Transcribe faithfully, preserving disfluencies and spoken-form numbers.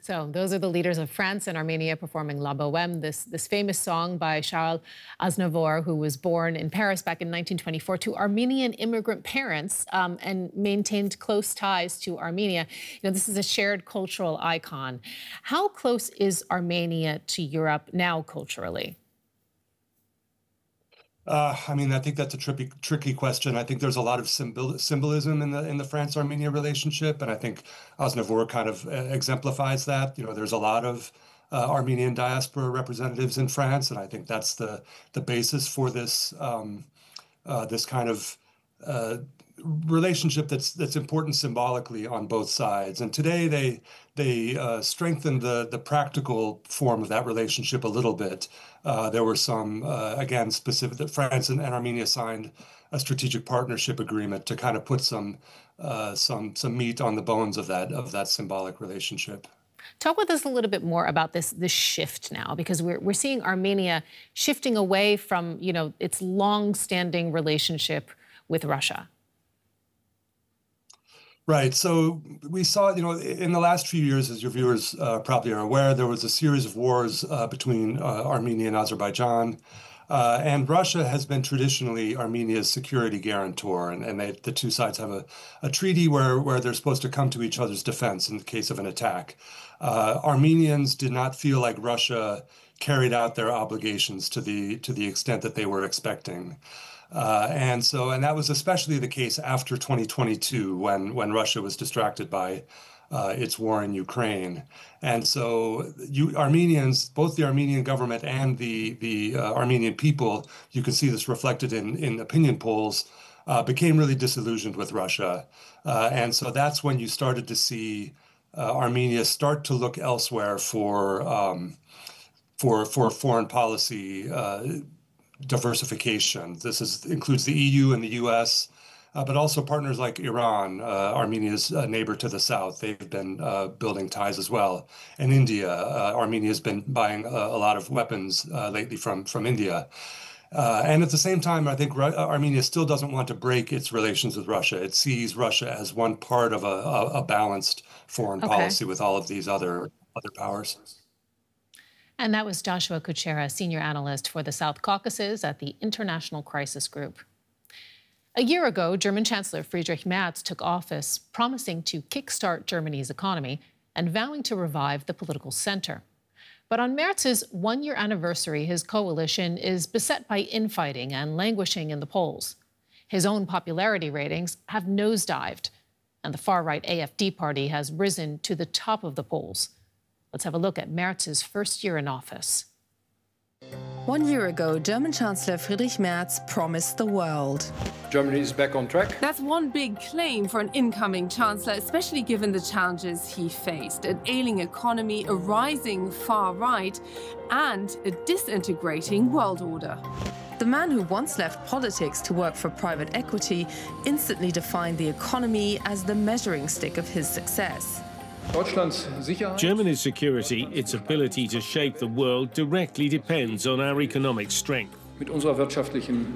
So those are the leaders of France and Armenia performing La Bohème, this, this famous song by Charles Aznavour, who was born in Paris back in nineteen twenty-four to Armenian immigrant parents um, and maintained close ties to Armenia. You know, this is a shared cultural icon. How close is Armenia to Europe now culturally? Uh, I mean, I think that's a tricky, tricky question. I think there's a lot of symbol, symbolism in the in the France-Armenia relationship, and I think Aznavour kind of uh, exemplifies that. You know, there's a lot of uh, Armenian diaspora representatives in France, and I think that's the the basis for this um, uh, this kind of uh, relationship that's that's important symbolically on both sides. And today they they uh, strengthened the the practical form of that relationship a little bit. Uh, there were some uh, again specific that France and, and Armenia signed a strategic partnership agreement to kind of put some uh, some some meat on the bones of that of that symbolic relationship. Talk with us a little bit more about this this shift now, because we're we're seeing Armenia shifting away from, you know, its long-standing relationship with Russia. Right. So we saw, you know, in the last few years, as your viewers uh, probably are aware, there was a series of wars uh, between uh, Armenia and Azerbaijan. Uh, and Russia has been traditionally Armenia's security guarantor. And, and they, the two sides have a, a treaty where, where they're supposed to come to each other's defense in the case of an attack. Uh, Armenians did not feel like Russia carried out their obligations to the to the extent that they were expecting. Uh, and so, and that was especially the case after twenty twenty-two, when when Russia was distracted by uh, its war in Ukraine. And so, you Armenians, both the Armenian government and the the uh, Armenian people, you can see this reflected in in opinion polls, uh, became really disillusioned with Russia. Uh, and so that's when you started to see uh, Armenia start to look elsewhere for um, for for foreign policy Uh, diversification. This is, includes the E U and the U S, uh, but also partners like Iran, uh, Armenia's uh, neighbor to the south. They've been uh, building ties as well. And India, uh, Armenia's been buying a, a lot of weapons uh, lately from, from India. Uh, and at the same time, I think Ru Armenia still doesn't want to break its relations with Russia. It sees Russia as one part of a, a, a balanced foreign Okay. policy with all of these other, other powers. And that was Joshua Kuchera, senior analyst for the South Caucasus at the International Crisis Group. A year ago, German Chancellor Friedrich Merz took office, promising to kickstart Germany's economy and vowing to revive the political center. But on Merz's one-year anniversary, his coalition is beset by infighting and languishing in the polls. His own popularity ratings have nosedived, and the far-right A F D party has risen to the top of the polls. Let's have a look at Merz's first year in office. One year ago, German Chancellor Friedrich Merz promised the world. Germany is back on track. That's one big claim for an incoming chancellor, especially given the challenges he faced: an ailing economy, a rising far right, and a disintegrating world order. The man who once left politics to work for private equity instantly defined the economy as the measuring stick of his success. Germany's security, its ability to shape the world, directly depends on our economic strength.